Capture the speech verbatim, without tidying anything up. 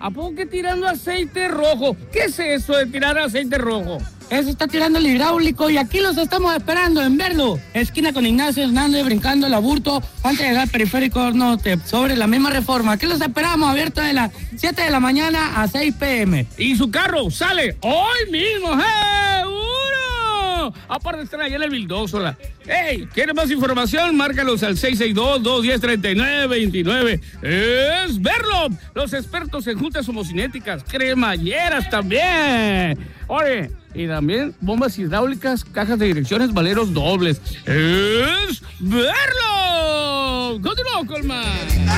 ¿A poco que tirando aceite rojo? ¿Qué es eso de tirar aceite rojo? Eso está tirando el hidráulico y aquí los estamos esperando en Verlo. Esquina con Ignacio Hernández, brincando el Aburto, antes de llegar al Periférico Norte, sobre la misma Reforma. Aquí los esperamos, abierto de las siete de la mañana a seis pm. Y su carro sale hoy mismo, ¡eh! ¡Uno! Aparte están allá en el Vildósola. ¡Ey! ¿Quieres más información? Márcalos al seis seis dos, dos uno cero, tres nueve dos nueve. ¡Es Verlo! Los expertos en juntas homocinéticas, cremalleras también. Oye, y también bombas hidráulicas, cajas de direcciones, valeros dobles. ¡Es Verlo! ¡Continuamos con más!